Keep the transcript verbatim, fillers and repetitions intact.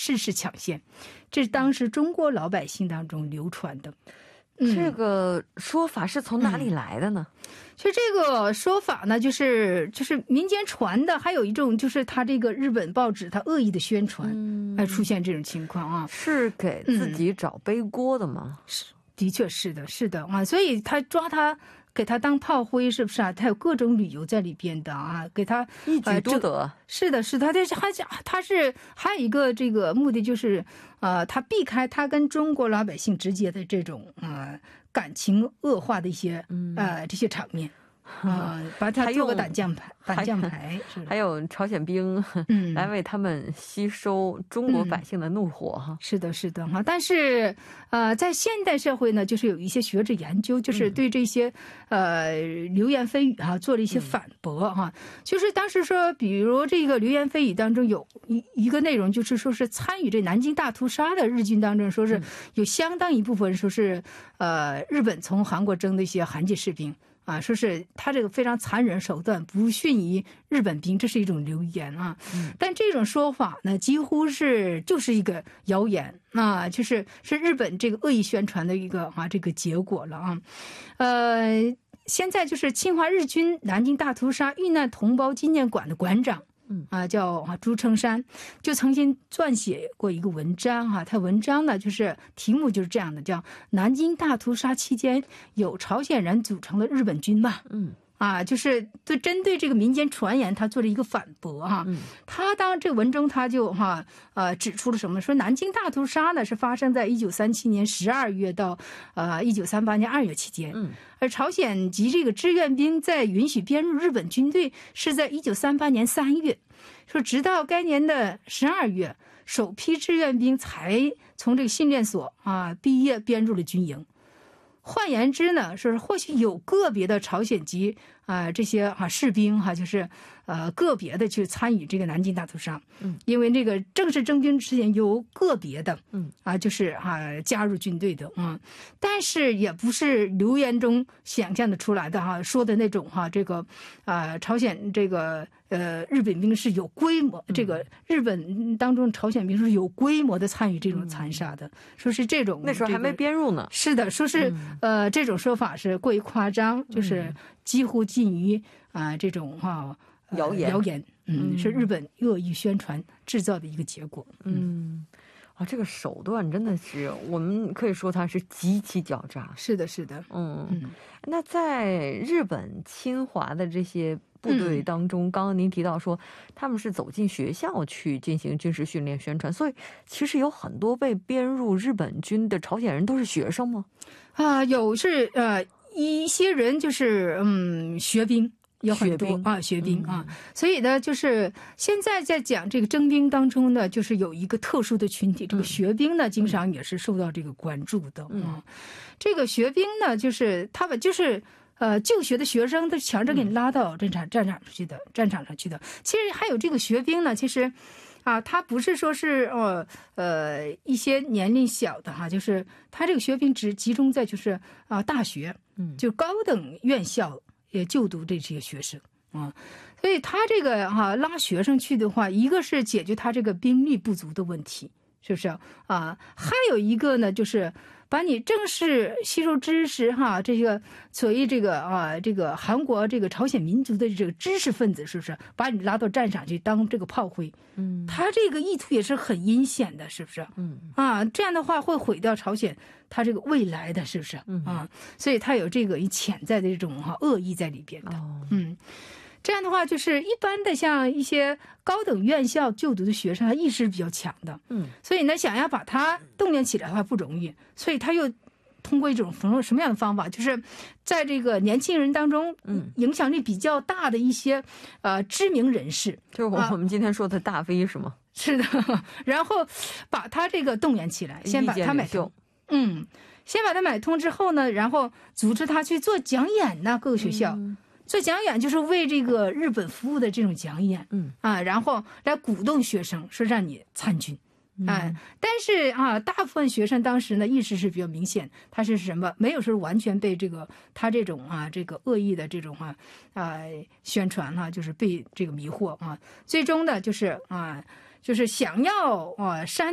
事事抢先，这是当时中国老百姓当中流传的。 嗯、这个说法是从哪里来的呢？ 其实这个说法呢，就是就是民间传的，还有一种就是他这个日本报纸他恶意的宣传，哎、嗯，出现这种情况啊， 是给自己找背锅的吗？ 是、嗯，的确是的，是的啊，所以他抓他。给他当炮灰是不是啊？他有各种理由在里边的啊，给他一举多得。呃、 是的，是的，他他他是还有一个这个目的就是，呃，他避开他跟中国老百姓直接的这种呃感情恶化的一些呃这些场面。啊、呃，把它做个胆将牌，胆将牌， 还有朝鲜兵，嗯，来为他们吸收中国百姓的怒火哈、嗯。 是的，是的哈。但是，呃，在现代社会呢，就是有一些学者研究，就是对这些、嗯、呃流言蜚语哈做了一些反驳哈、嗯。就是当时说，比如这个流言蜚语当中有一一个内容，就是说是参与这南京大屠杀的日军当中，说是有相当一部分说是呃日本从韩国征的一些韩籍士兵。啊，说是他这个非常残忍手段不逊于日本兵，这是一种流言啊。嗯、但这种说法呢，几乎是就是一个谣言啊，就是是日本这个恶意宣传的一个啊这个结果了啊。呃，现在就是侵华日军南京大屠杀遇难同胞纪念馆的馆长。嗯啊，叫啊朱成山，就曾经撰写过一个文章哈、啊，他文章呢就是题目就是这样的，叫南京大屠杀期间有朝鲜人组成的日本军吧，嗯啊，就是对针对这个民间传言，他做了一个反驳哈、啊。嗯、他当这个文中他就哈、啊、呃指出了什么？说南京大屠杀呢是发生在一九三七年十二月到呃一九三八年二月期间，嗯，而朝鲜及这个志愿兵在允许编入日本军队是在一九三八年三月，说直到该年的十二月，首批志愿兵才从这个训练所啊毕业编入了军营。换言之呢，说是或许有个别的朝鲜籍啊、呃、这些啊士兵哈、啊，就是呃个别的去参与这个南京大屠杀，嗯，因为这个正式征兵之前有个别的，嗯啊就是啊加入军队的啊、嗯，但是也不是流言中想象的出来的哈、啊，说的那种哈、啊、这个啊朝鲜这个呃日本兵是有规模，嗯、这个日本当中朝鲜兵是有规模的参与这种残杀的，嗯、说是这种那时候还没编入呢， 这个、是的，说是。嗯呃，这种说法是过于夸张，就是几乎近于啊、呃、这种哈、啊呃、谣言， 谣言，嗯，嗯是日本恶意宣传制造的一个结果。 嗯，啊，这个手段真的是，我们可以说它是极其狡诈。 是的，是的， 嗯，嗯那在日本侵华的这些部队当中，嗯、刚刚您提到说他们是走进学校去进行军事训练宣传，所以其实有很多被编入日本军的朝鲜人都是学生吗？ 啊、呃，有是呃一些人就是嗯学兵。有很多啊，学兵啊，嗯、所以呢，就是现在在讲这个征兵当中呢，就是有一个特殊的群体，这个学兵呢，经常也是受到这个关注的啊。嗯、这个学兵呢，就是他们就是呃就学的学生，他强制给你拉到战场战场上去的，战场上去的。其实还有这个学兵呢，其实啊，他不是说是呃呃一些年龄小的哈，就是他这个学兵只集中在就是啊大学，嗯，就高等院校。也就读这些学生啊，所以他这个哈、啊、拉学生去的话，一个是解决他这个兵力不足的问题，是不是啊？还有一个呢，就是把你正式吸收知识哈，这个所谓这个啊这个韩国这个朝鲜民族的这个知识分子，是不是把你拉到战场去当这个炮灰？嗯，他这个意图也是很阴险的，是不是？嗯啊，这样的话会毁掉朝鲜他这个未来的，是不是？嗯啊，所以他有这个潜在的这种哈、啊、恶意在里边的。哦、嗯，这样的话就是一般的像一些高等院校就读的学生，他意识比较强的。嗯，所以呢，想要把他动员起来的话不容易，所以他又通过一种什么什么样的方法，就是在这个年轻人当中，嗯，影响力比较大的一些呃知名人士， 就是我们今天说的大 V 是吗？ 啊、是的，然后把他这个动员起来，先把他买通，嗯，先把他买通之后呢，然后组织他去做讲演呢，各个学校。嗯，做讲演就是为这个日本服务的这种讲演，嗯啊，然后来鼓动学生说让你参军，啊，嗯、但是啊，大部分学生当时呢意识是比较明显，他是什么？没有说完全被这个他这种啊这个恶意的这种啊啊宣传哈、啊，就是被这个迷惑啊，最终呢就是啊就是想要啊删。